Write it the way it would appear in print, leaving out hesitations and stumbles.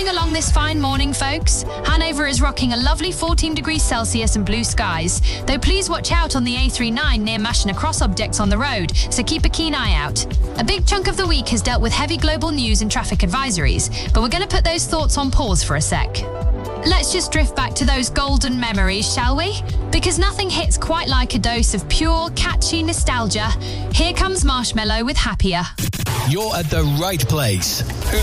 Moving along this fine morning, folks, Hanover is rocking a lovely 14 degrees Celsius and blue skies, though please watch out on the A39 near mashing across objects on the road, so keep a keen eye out. A big chunk of the week has dealt with heavy global news and traffic advisories, but we're going to put those thoughts on pause for a sec. Let's just drift back to those golden memories, shall we? Because nothing hits quite like a dose of pure, catchy nostalgia. Here comes Marshmello with Happier. You're at the right place.